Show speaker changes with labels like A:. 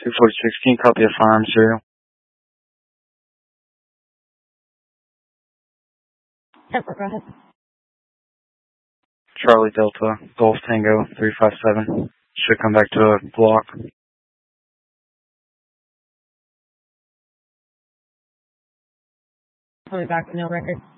A: 246, can you copy a firearm serial?
B: Yep, go ahead.
A: Charlie Delta, Golf Tango 357. Should come back to a block.
B: Coming back to no record.